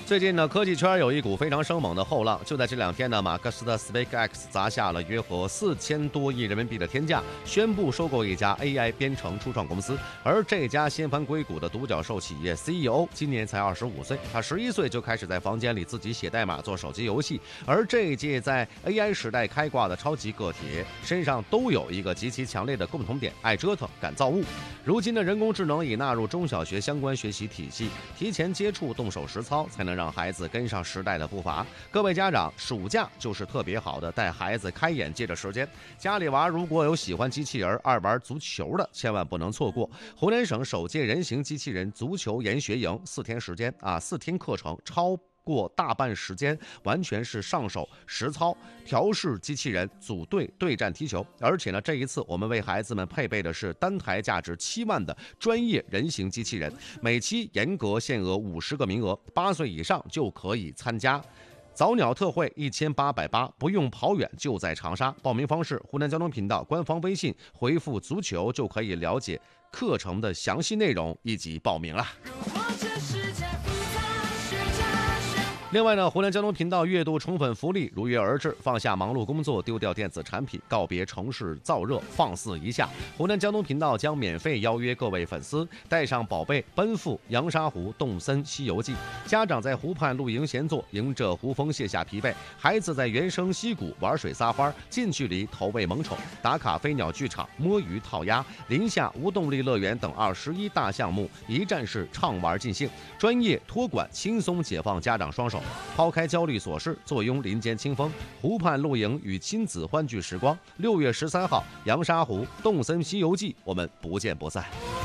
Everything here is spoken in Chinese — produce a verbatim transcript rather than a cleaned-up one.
最近呢，科技圈有一股非常生猛的后浪。就在这两天呢，马克思的 SpaceX 砸下了约合四千多亿人民币的天价，宣布收购一家 A I 编程初创公司。而这家掀翻硅谷的独角兽企业 C E O 今年才二十五岁，他十一岁就开始在房间里自己写代码做手机游戏。而这一届在 A I 时代开挂的超级个体，身上都有一个极其强烈的共同点：爱折腾、敢造物。如今的人工智能已纳入中小学相关学习体系，提前接触、动手实操，才能让孩子跟上时代的步伐。各位家长，暑假就是特别好的带孩子开眼界的时间。家里娃如果有喜欢机器人、爱玩足球的，千万不能错过湖南省首届人形机器人足球研学营，四天时间啊，四天课程超。过大半时间完全是上手实操调试机器人组队对战踢球，而且呢，这一次我们为孩子们配备的是单台价值七万的专业人形机器人，每期严格限额五十个名额，八岁以上就可以参加。早鸟特惠一千八百八，不用跑远，就在长沙。报名方式：湖南交通频道官方微信回复足球就可以了解课程的详细内容以及报名了。另外呢，湖南交通频道月度宠粉福利如约而至，放下忙碌工作，丢掉电子产品，告别城市燥热，放肆一下。湖南交通频道将免费邀约各位粉丝，带上宝贝奔赴阳沙湖洞森西游记。家长在湖畔露营闲坐，迎着湖风卸下疲惫；孩子在原生溪谷玩水撒欢，近距离投喂萌宠，打卡飞鸟剧场，摸鱼套鸭，林下无动力乐园等二十一大项目，一站式畅玩尽兴，专业托管，轻松解放家长双手。抛开焦虑琐事，坐拥林间清风，湖畔露营与亲子欢聚时光。六月十三号，阳沙湖洞森西游记，我们不见不散。